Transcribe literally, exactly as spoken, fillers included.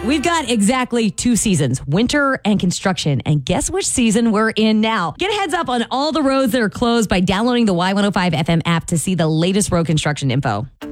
We've got exactly two seasons, winter and construction. And guess which season we're in now? Get a heads up on all the roads that are closed by downloading the Y one oh five F M app to see the latest road construction info.